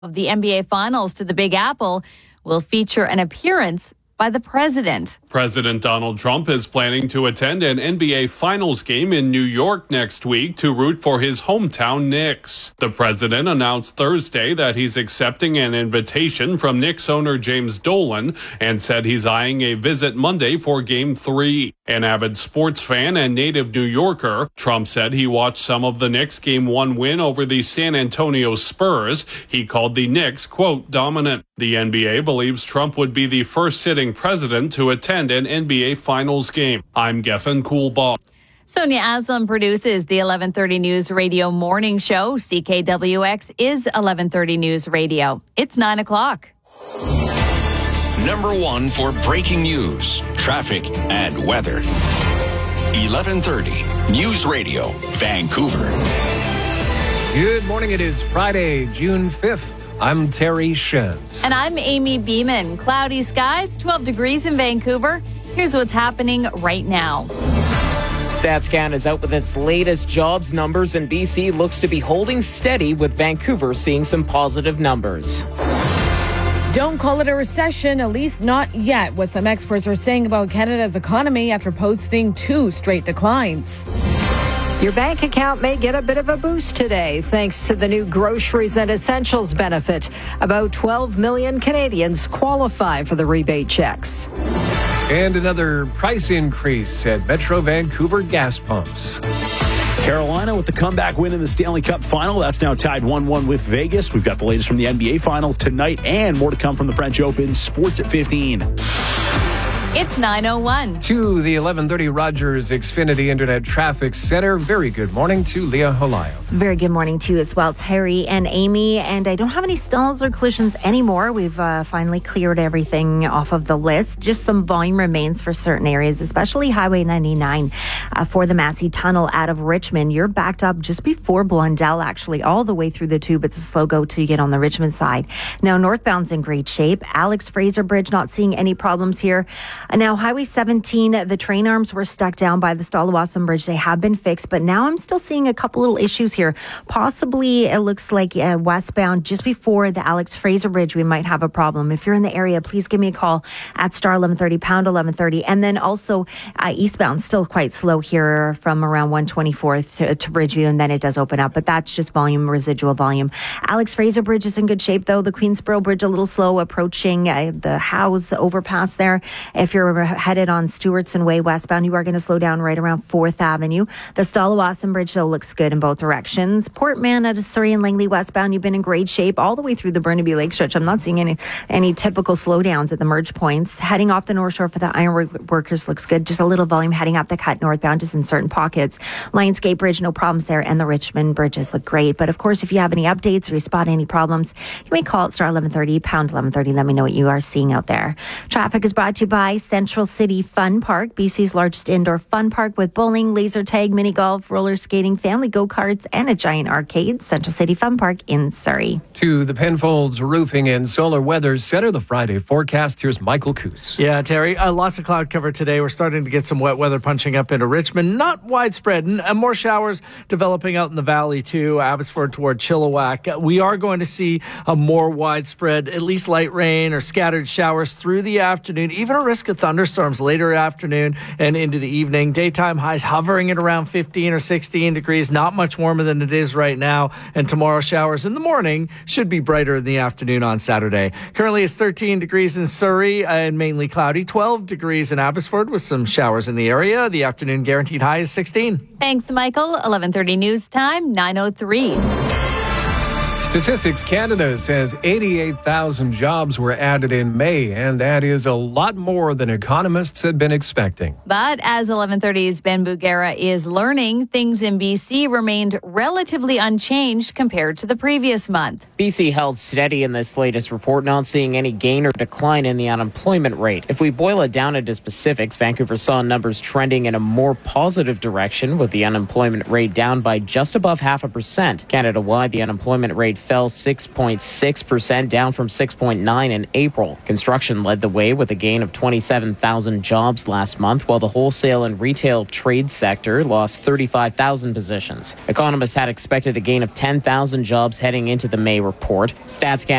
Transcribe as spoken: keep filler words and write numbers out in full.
of the N B A Finals to the Big Apple will feature an appearance by the president. President Donald Trump is planning to attend an N B A Finals game in New York next week to root for his hometown Knicks. The president announced Thursday that he's accepting an invitation from Knicks owner James Dolan and said he's eyeing a visit Monday for Game three. An avid sports fan and native New Yorker, Trump said he watched some of the Knicks' Game one win over the San Antonio Spurs. He called the Knicks, quote, dominant. The N B A believes Trump would be the first sitting president to attend an N B A Finals game. I'm Gethin Coolbaugh. Sonia Aslam produces the eleven thirty News Radio Morning Show. C K W X is eleven thirty News Radio. It's nine o'clock. Number one for breaking news, traffic, and weather. eleven thirty News Radio, Vancouver. Good morning. It is Friday, June fifth. I'm Terry Shez. And I'm Amy Beeman. Cloudy skies, twelve degrees in Vancouver. Here's what's happening right now. StatsCan is out with its latest jobs numbers, and B C looks to be holding steady, with Vancouver seeing some positive numbers. Don't call it a recession, at least not yet, what some experts are saying about Canada's economy after posting two straight declines. Your bank account may get a bit of a boost today thanks to the new Groceries and Essentials benefit. About twelve million Canadians qualify for the rebate checks. And another price increase at Metro Vancouver gas pumps. Carolina with the comeback win in the Stanley Cup Final. That's now tied one one with Vegas. We've got the latest from the N B A Finals tonight and more to come from the French Open. Sports at fifteen. It's nine oh one. To the eleven thirty Rogers Xfinity Internet Traffic Center. Very good morning to Leah Holayo. Very good morning to you as well, Terry and Amy. And I don't have any stalls or collisions anymore. We've uh, finally cleared everything off of the list. Just some volume remains for certain areas, especially Highway ninety-nine uh, for the Massey Tunnel out of Richmond. You're backed up just before Blondell, actually, all the way through the tube. It's a slow go till you get on the Richmond side. Now, northbound's in great shape. Alex Fraser Bridge, not seeing any problems here. Now, Highway seventeen, the train arms were stuck down by the Stallawasam Bridge. They have been fixed, but now I'm still seeing a couple little issues here. Possibly, it looks like uh, westbound, just before the Alex Fraser Bridge, we might have a problem. If you're in the area, please give me a call at star eleven thirty, pound eleven thirty. And then also uh, eastbound, still quite slow here from around one twenty-fourth to, to Bridgeview, and then it does open up. But that's just volume, residual volume. Alex Fraser Bridge is in good shape, though. The Queensboro Bridge a little slow approaching uh, the Howes overpass there. If you're headed on Stewartson Way westbound, you are going to slow down right around fourth Avenue. The Stallawasam Bridge, though, looks good in both directions. Portman out of Surrey and Langley westbound, you've been in great shape all the way through the Burnaby Lake stretch. I'm not seeing any any typical slowdowns at the merge points. Heading off the North Shore for the Iron Workers looks good. Just a little volume heading up the cut northbound, just in certain pockets. Lionsgate Bridge, no problems there, and the Richmond bridges look great. But of course, if you have any updates or you spot any problems, you may call at star eleven thirty, pound eleven thirty. Let me know what you are seeing out there. Traffic is brought to you by Central City Fun Park, B C's largest indoor fun park with bowling, laser tag, mini golf, roller skating, family go-karts, and a giant arcade. Central City Fun Park in Surrey. To the Penfolds Roofing and Solar Weather Center, the Friday forecast. Here's Michael Coos. Yeah, Terry, uh, lots of cloud cover today. We're starting to get some wet weather punching up into Richmond. Not widespread, and uh, more showers developing out in the valley too, Abbotsford toward Chilliwack. Uh, we are going to see a more widespread, at least light rain or scattered showers through the afternoon, even a risk of thunderstorms later afternoon and into the evening. Daytime highs hovering at around fifteen or sixteen degrees, not much warmer than it is right now. And tomorrow showers in the morning, should be brighter in the afternoon on Saturday. Currently it's thirteen degrees in Surrey and mainly cloudy, twelve degrees in Abbotsford with some showers in the area. The afternoon guaranteed high is sixteen. Thanks, Michael. eleven thirty news time, nine oh three. Statistics Canada says eighty-eight thousand jobs were added in May, and that is a lot more than economists had been expecting. But as eleven thirty's Ben Bugera is learning, things in B C remained relatively unchanged compared to the previous month. B C held steady in this latest report, not seeing any gain or decline in the unemployment rate. If we boil it down into specifics, Vancouver saw numbers trending in a more positive direction, with the unemployment rate down by just above half a percent. Canada-wide, the unemployment rate fell six point six percent, down from six point nine in April. Construction led the way with a gain of twenty-seven thousand jobs last month, while the wholesale and retail trade sector lost thirty-five thousand positions. Economists had expected a gain of ten thousand jobs heading into the May report. StatsCan